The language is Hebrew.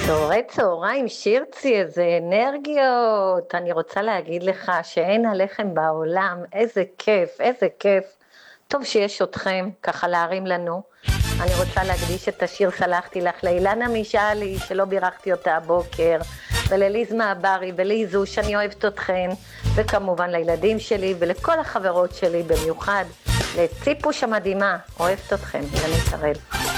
צהריים, שירצי, איזה אנרגיות. אני רוצה להגיד לך שאין עליכם בעולם, איזה כיף, איזה כיף. טוב שיש אתכם, ככה להרים לנו. אני רוצה להקדיש את השיר סלחתי לך לאילנה משאלי, שלא בירכתי אותה הבוקר, ולליז מעברי וליזו שאני אוהבת אתכן, וכמובן לילדים שלי ולכל החברות שלי במיוחד, לציפוש המדהימה, אוהבת אתכם, אני שרל.